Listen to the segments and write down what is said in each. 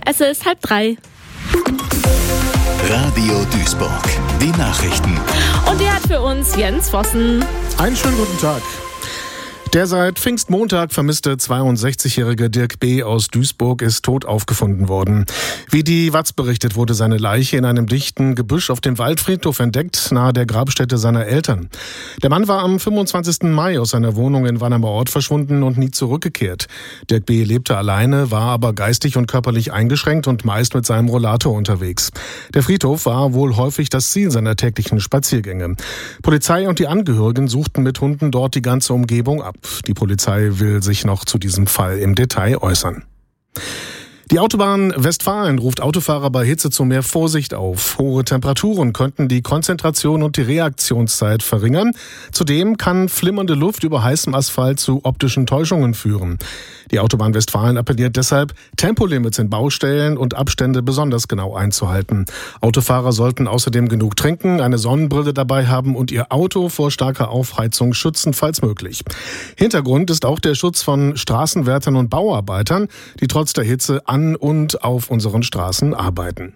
Es ist 2:30. Radio Duisburg, die Nachrichten. Und die hat für uns Jens Vossen. Einen schönen guten Tag. Der seit Pfingstmontag vermisste 62-jährige Dirk B. aus Duisburg ist tot aufgefunden worden. Wie die WAZ berichtet, wurde seine Leiche in einem dichten Gebüsch auf dem Waldfriedhof entdeckt, nahe der Grabstätte seiner Eltern. Der Mann war am 25. Mai aus seiner Wohnung in Wannheimer Ort verschwunden und nie zurückgekehrt. Dirk B. lebte alleine, war aber geistig und körperlich eingeschränkt und meist mit seinem Rollator unterwegs. Der Friedhof war wohl häufig das Ziel seiner täglichen Spaziergänge. Polizei und die Angehörigen suchten mit Hunden dort die ganze Umgebung ab. Die Polizei will sich noch zu diesem Fall im Detail äußern. Die Autobahn Westfalen ruft Autofahrer bei Hitze zu mehr Vorsicht auf. Hohe Temperaturen könnten die Konzentration und die Reaktionszeit verringern. Zudem kann flimmernde Luft über heißem Asphalt zu optischen Täuschungen führen. Die Autobahn Westfalen appelliert deshalb, Tempolimits in Baustellen und Abstände besonders genau einzuhalten. Autofahrer sollten außerdem genug trinken, eine Sonnenbrille dabei haben und ihr Auto vor starker Aufheizung schützen, falls möglich. Hintergrund ist auch der Schutz von Straßenwärtern und Bauarbeitern, die trotz der Hitze an und auf unseren Straßen arbeiten.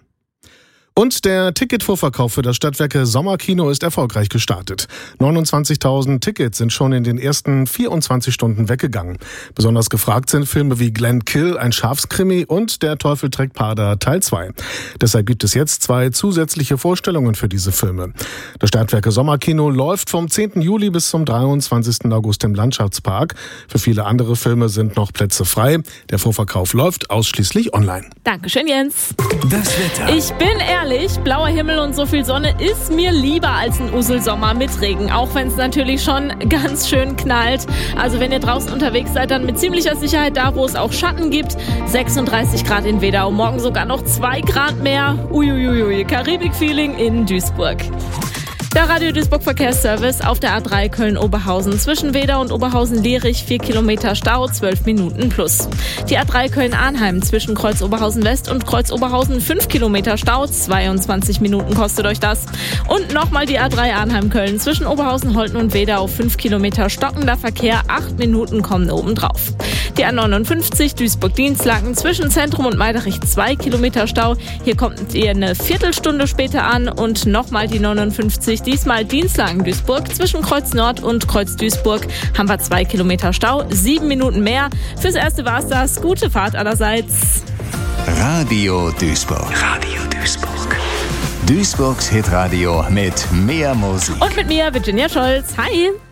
Und der Ticketvorverkauf für das Stadtwerke Sommerkino ist erfolgreich gestartet. 29.000 Tickets sind schon in den ersten 24 Stunden weggegangen. Besonders gefragt sind Filme wie Glenn Kill, ein Schafskrimi und Der Teufel trägt Prada Teil 2. Deshalb gibt es jetzt 2 zusätzliche Vorstellungen für diese Filme. Das Stadtwerke Sommerkino läuft vom 10. Juli bis zum 23. August im Landschaftspark. Für viele andere Filme sind noch Plätze frei. Der Vorverkauf läuft ausschließlich online. Dankeschön, Jens. Das Wetter. Ich bin ehrlich, blauer Himmel und so viel Sonne ist mir lieber als ein Uselsommer mit Regen. Auch wenn es natürlich schon ganz schön knallt. Also wenn ihr draußen unterwegs seid, dann mit ziemlicher Sicherheit da, wo es auch Schatten gibt. 36 Grad in Wedau, morgen sogar noch 2 Grad mehr. Uiuiui, Karibik-Feeling in Duisburg. Der Radio Duisburg Verkehrsservice auf der A3 Köln-Oberhausen. Zwischen Wedau und Oberhausen-Lierich 4 Kilometer Stau, 12 Minuten plus. Die A3 Köln-Arnheim zwischen Kreuz Oberhausen-West und Kreuz Oberhausen 5 Kilometer Stau, 22 Minuten kostet euch das. Und nochmal die A3 Arnheim-Köln zwischen Oberhausen-Holten und Wedau 5 Kilometer stockender Verkehr, 8 Minuten kommen oben drauf. Die A59 Duisburg-Dienstlaken zwischen Zentrum und Meiderich 2 Kilometer Stau. Hier kommt ihr eine Viertelstunde später an und nochmal die 59. Diesmal Dienstlaken-Duisburg. Zwischen Kreuz Nord und Kreuz Duisburg haben wir 2 Kilometer Stau, 7 Minuten mehr. Fürs Erste war's das. Gute Fahrt allerseits. Radio Duisburg. Radio Duisburg. Duisburgs Hitradio mit mehr Musik. Und mit mir, Virginia Scholz. Hi.